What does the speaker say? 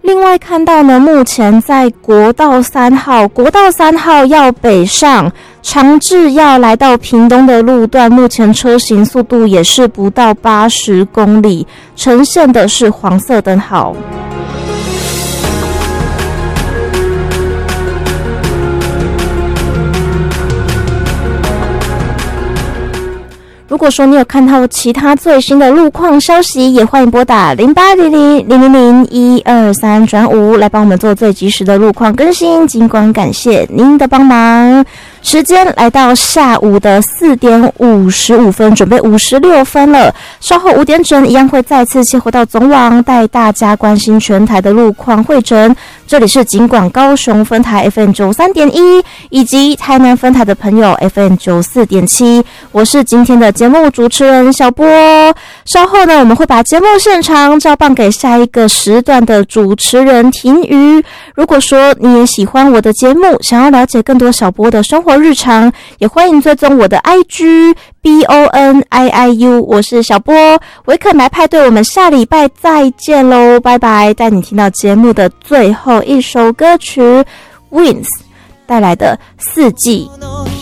另外看到呢，目前在国道3号要北上长治要来到屏东的路段，目前车行速度也是不到80公里，呈现的是黄色灯号。如果说你有看到其他最新的路况消息，也欢迎拨打0800000123转5来帮我们做最及时的路况更新。尽管感谢您的帮忙。时间来到下午的4点55分，准备56分了。稍后5点整一样会再次切回到总网，带大家关心全台的路况汇整。这里是警广高雄分台 FM93.1 以及台南分台的朋友 FM94.7， 我是今天的节目主持人小波。稍后呢，我们会把节目现场交棒给下一个时段的主持人婷瑜。如果说你也喜欢我的节目，想要了解更多小波的生活日常，也欢迎追踪我的 IG BONIIU， 我是小波，维肯来派对，我们下礼拜再见喽，拜拜！带你听到节目的最后一首歌曲 Wins 带来的4季。